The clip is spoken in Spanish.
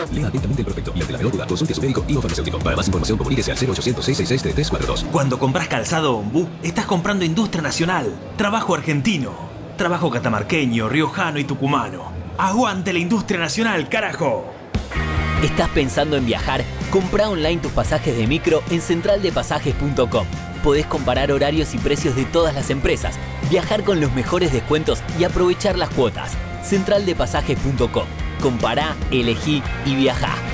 Lea atentamente el prospecto y ante la menor duda, consulte a su médico y o farmacéutico. Para más información, comuníquese al 0800-666-3342. Cuando compras calzado Ombú, estás comprando industria nacional, trabajo argentino, trabajo catamarqueño, riojano y tucumano. ¡Aguante la industria nacional, carajo! ¿Estás pensando en viajar? Comprá online tus pasajes de micro en centraldepasajes.com. Podés comparar horarios y precios de todas las empresas, viajar con los mejores descuentos y aprovechar las cuotas. Centraldepasajes.com. Compará, elegí y viajá.